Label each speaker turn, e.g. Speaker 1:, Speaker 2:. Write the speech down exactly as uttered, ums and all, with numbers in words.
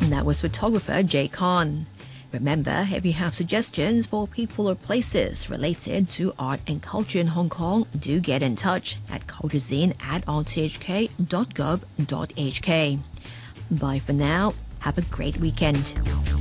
Speaker 1: And that was photographer Jay Khan. Remember, if you have suggestions for people or places related to art and culture in Hong Kong, do get in touch at culturescene at r t h k dot gov dot h k. Bye for now. Have a great weekend.